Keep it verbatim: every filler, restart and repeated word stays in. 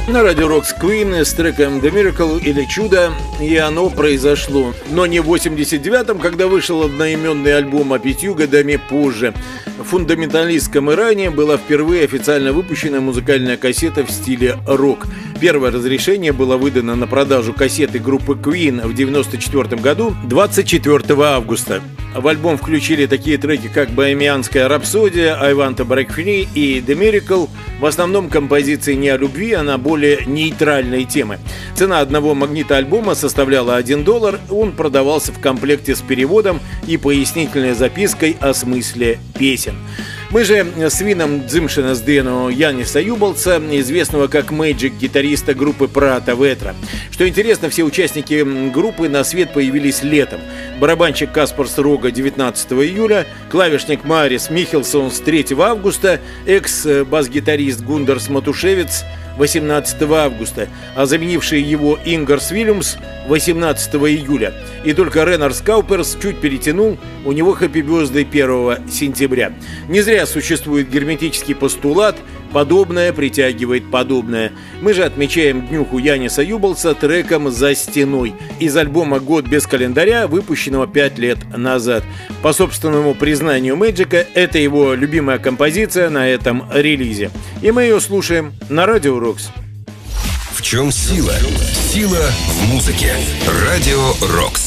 На радио Рокс Queen с треком The Miracle или Чудо, и оно произошло. Но не в восемьдесят девятом, когда вышел одноименный альбом, а пятью годами позже. В фундаменталистском Иране была впервые официально выпущена музыкальная кассета в стиле рок. Первое разрешение было выдано на продажу кассеты группы Queen в девяносто четвёртом году, двадцать четвёртого августа. В альбом включили такие треки, как «Богемианская рапсодия», «I Want to Break Free» и «The Miracle». В основном композиции не о любви, а на более нейтральные темы. Цена одного магнита альбома составляла один доллар, он продавался в комплекте с переводом и пояснительной запиской о смысле песен. Мы же с Вином Дзимшенасдену Яниса Юболца, известного как Magic, гитариста группы Прата Ветра. Что интересно, все участники группы на свет появились летом. Барабанщик Каспарс Рога девятнадцатого июля, клавишник Марис Михелсон с третьего августа, экс-бас-гитарист Гундерс Матушевец восемнадцатого августа, а заменивший его Ингерс Вильямс восемнадцатого июля. И только Ренарс Кауперс чуть перетянул, у него хэппи бёрздэй первого сентября. Не зря существует герметический постулат «подобное притягивает подобное». Мы же отмечаем днюху Яниса Юболца треком «За стеной» из альбома «Год без календаря», выпущенного пять лет назад. По собственному признанию Мэджика, это его любимая композиция на этом релизе. И мы ее слушаем на радио Рокс. В чем сила? Сила в музыке. Радио Рокс.